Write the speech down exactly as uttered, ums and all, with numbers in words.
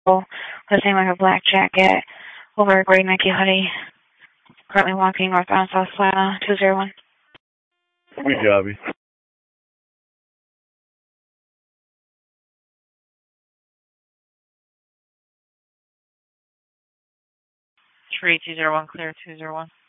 Listening like a black jacket over a gray Nike hoodie. Currently walking northbound South Atlanta, two zero one. We Jobby. three two zero one, clear two zero one.